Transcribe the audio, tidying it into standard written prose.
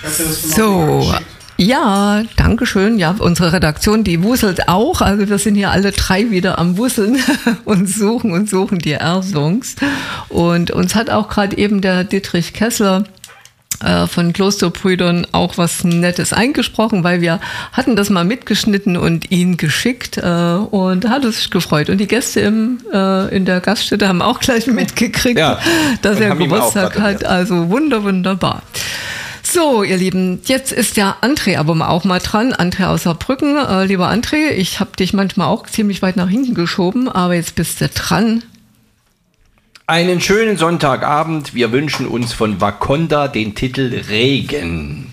So, ja, danke schön. Ja, unsere Redaktion, die wuselt auch. Also wir sind hier alle drei wieder am Wusseln und suchen die R-Songs. Und uns hat auch gerade eben der Dietrich Kessler von Klosterbrüdern auch was Nettes eingesprochen, weil wir hatten das mal mitgeschnitten und ihn geschickt und hat es sich gefreut. Und die Gäste in der Gaststätte haben auch gleich mitgekriegt, dass er Geburtstag hat. Also wunderbar. So, ihr Lieben, jetzt ist ja André aber auch mal dran. André aus Saarbrücken. Lieber André, ich habe dich manchmal auch ziemlich weit nach hinten geschoben, aber jetzt bist du dran. Einen schönen Sonntagabend. Wir wünschen uns von Wakonda den Titel Regen.